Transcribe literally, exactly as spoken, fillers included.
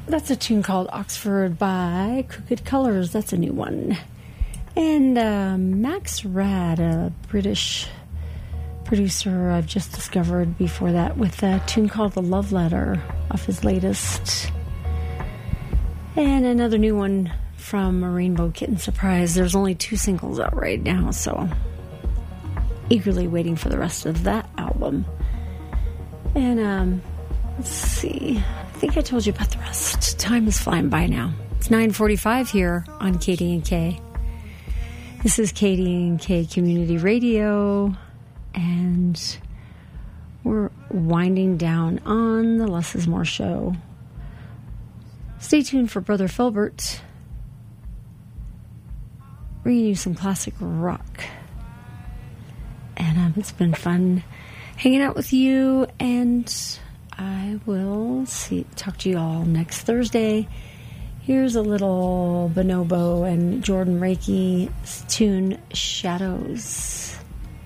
That's a tune called Oxford by Crooked Colors. That's a new one. And uh, Max Rad, a British producer I've just discovered before that, with a tune called The Love Letter off his latest. And another new one from a Rainbow Kitten Surprise. There's only two singles out right now, so eagerly waiting for the rest of that album. And um, let's see. I think I told you about the rest. Time is flying by now. It's nine forty-five here on K D and K. This is K D and K Community Radio, and we're winding down on the Less is More show. Stay tuned for Brother Filbert, bringing you some classic rock. And um, it's been fun hanging out with you, and I will see talk to you all next Thursday. Here's a little Bonobo and Jordan Reiki tune, Shadows.